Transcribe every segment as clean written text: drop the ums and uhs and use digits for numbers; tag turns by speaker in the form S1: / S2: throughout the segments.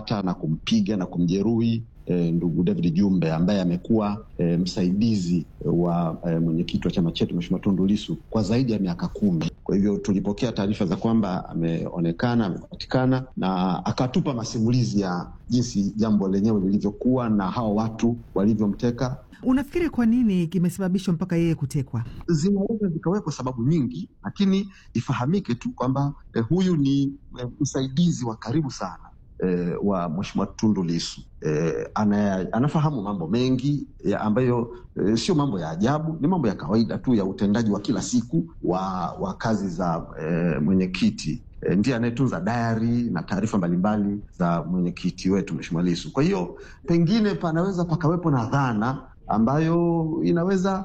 S1: kumkamata na kumpiga na kumjeruhi ndugu David Jumbe ambaye amekuwa msaidizi wa mwenyekiti wa chama chetu Mheshimiwa Tundu Lissu kwa zaidi ya miaka 10. Kwa hivyo tulipokea taarifa za kwamba amepatikana na akatupa masimulizi ya jinsi jambo lenyewe lilivyokuwa na hao watu walivyomteka.
S2: Unafikiri kwa nini kimesababishwa mpaka yeye kutekwa?
S1: Zinaweza zikawekwa sababu nyingi, lakini ifahamike tu kwamba huyu ni msaidizi wa karibu sana wa Mheshimiwa Tundu Lissu. Anafahamu mambo mengi ambayo sio mambo ya ajabu, ni mambo ya kawaida tu ya utendaji wa kila siku wa kazi za mwenyekiti. Ndiye anayetunza diary na taarifa mbalimbali za mwenyekiti wetu Mheshimiwa Lissu. Kwa hiyo pengine panaweza pakawepo na dhana ambayo inaweza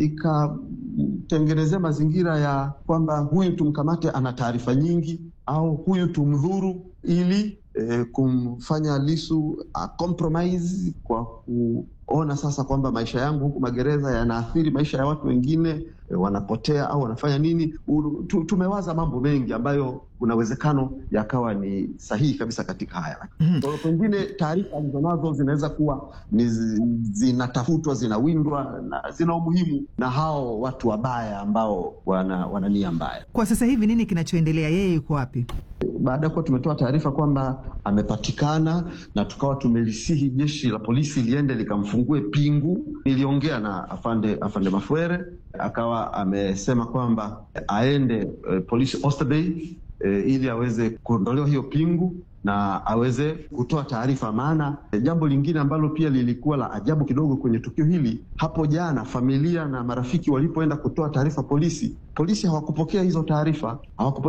S1: ikatengenezea mazingira ya kwamba huyu tumkamate ana taarifa nyingi, au huyu tumdhuru ili kumfanya Lissu compromise kwa kuona sasa kwamba maisha yangu huku magereza yanaathiri maisha ya watu wengine, wanapotea au wanafanya nini. Tumewaza mambo mengi ambayo kuna uwezekano yakawa ni sahihi kabisa katika haya. Kwa pengine taarifa alizonazo zinaweza kuwa zinatafutwa, zinawindwa na zina umuhimu na hao watu wabaya ambao wana nia mbaya.
S2: Kwa sasa hivi nini kinachoendelea? Yeye yuko wapi?
S1: Baada ya kuwa tumetoa taarifa kwamba amepatikana na tukawa tumelisihi jeshi la polisi liende likamfungue pingu, niliongea na afande Mafuere, akawa amesema kwamba aende polisi Oysterbay ili aweze kuondolewa hiyo pingu na aweze kutoa taarifa. Maana jambo lingine ambalo pia lilikuwa la ajabu kidogo kwenye tukio hili, hapo jana familia na marafiki walipoenda kutoa taarifa polisi hawakupokea hizo taarifa,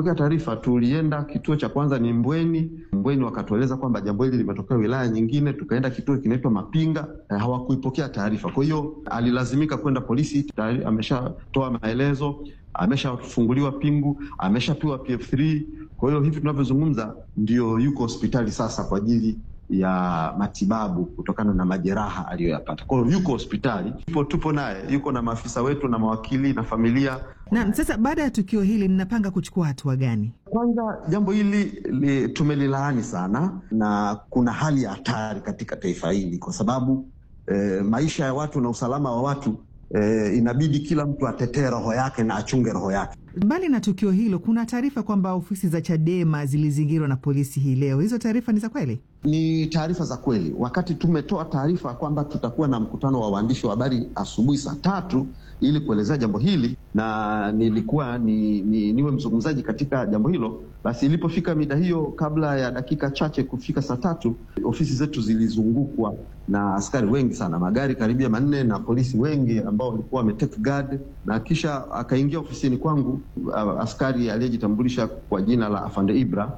S1: Tulienda kituo cha kwanza ni Mbweni, wakatueleza kwamba jambo hili limetokea wilaya nyingine. Tukaenda kituo kinaitwa Mapinga, hawakuipokea taarifa. Kwa hiyo alilazimika kwenda polisi. Tayari ameshatoa maelezo, ameshafunguliwa pingu, ameshapewa PF3. Kwa hiyo hivi tunavyozungumza ndio yuko hospitali sasa kwa ajili ya matibabu kutokana na majeraha aliyoyapata. Kwa hiyo yuko hospitali, tupo naye, yuko na maafisa wetu na mawakili na familia.
S2: Na sasa baada ya tukio hili mnapanga kuchukua hatua gani?
S1: Kwanza jambo hili tumelilaani sana, na kuna hali ya hatari katika taifa hili kwa sababu maisha ya watu na usalama wa watu inabidi kila mtu atetee roho yake na achunge roho yake.
S2: Mbali na tukio hilo, kuna taarifa kwamba ofisi za Chadema zilizingirwa na polisi hii leo. Hizo taarifa ni za kweli?
S1: Ni taarifa za kweli. Wakati tumetoa taarifa kwamba tutakuwa na mkutano wa waandishi wa habari asubuhi saa 3 ili kuelezea jambo hili, na nilikuwa niwe mzungumzaji katika jambo hilo, basi ilipofika mida hiyo, kabla ya dakika chache kufika saa 3, ofisi zetu zilizungukwa na askari wengi sana, magari karibia 4 na polisi wengi ambao walikuwa wametake guard, na kisha akaingia ofisini kwangu askari aliyejitambulisha kwa jina la Afande Ibra,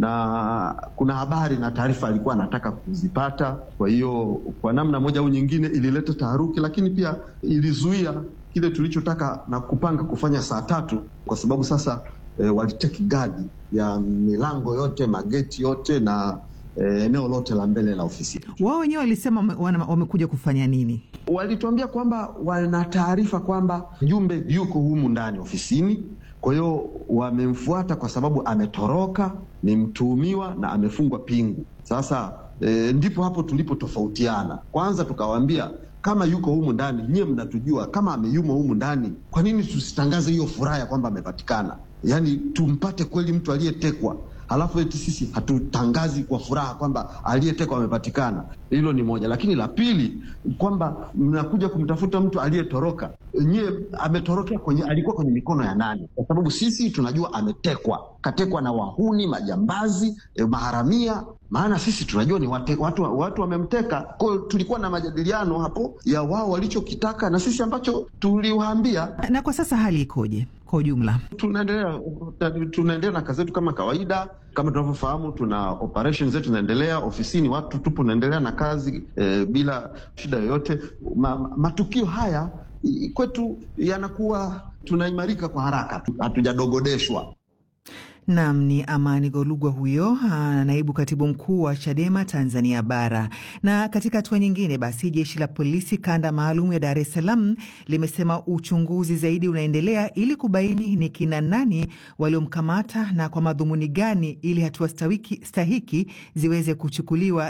S1: na kuna habari na taarifa alikuwa anataka kuzipata. Kwa hiyo kwa namna moja au nyingine ilileta taharuki, lakini pia ilizuia kile tulichotaka na kupanga kufanya saa 3, kwa sababu sasa waliteki guard ya milango yote, mageti yote na eneo lote la mbele la ofisi.
S2: Wao wenyewe walisema wamekuja kufanya nini?
S1: Walituambia kwamba wana taarifa kwamba Jumbe yuko humu ndani ofisini. Kwa hiyo wamemfuata kwa sababu ametoroka, ni mtuhumiwa na amefungwa pingu. Sasa ndipo hapo tulipotofautiana. Kwanza tukawaambia, kama yuko humu ndani, nyie mnatujua kama ameyumo humu ndani, kwa nini tusitangaze hiyo furaha ya kwamba amepatikana? Yaani tumpate kweli mtu aliyetekwa, halafu eti sisi hatutangazi kwa furaha kwamba aliyetekwa amepatikana. Hilo ni moja. Lakini la pili, kwamba mnakuja kumtafuta mtu aliyetoroka. Nyie ametorokea alikuwa kwenye mikono ya nani? Kwa sababu sisi tunajua ametekwa, katekwa na wahuni, majambazi, maharamia. Maana sisi tunajua ni watu wamemteka. Kwa hiyo tulikuwa na majadiliano hapo ya wao walichokitaka na sisi ambacho tuliwaambia.
S2: Na kwa sasa hali ikoje kwa ujumla?
S1: Tunaendelea na kazi zetu kama kawaida. Kama tunavyofahamu, tuna operation zetu zinaendelea ofisini, watu tupo naendelea na kazi bila shida yoyote. Matukio haya kwetu yanakuwa tunaimarika kwa haraka, hatujadogodeshwa.
S2: Naam, ni Amani Golugwa huyo, naibu katibu mkuu wa Chadema Tanzania Bara. Na katika hatua nyingine, basi jeshi la polisi kanda maalum ya Dar es Salaam limesema uchunguzi zaidi unaendelea ili kubaini ni kina nani waliomkamata na kwa madhumuni gani, ili hatua stahiki ziweze kuchukuliwa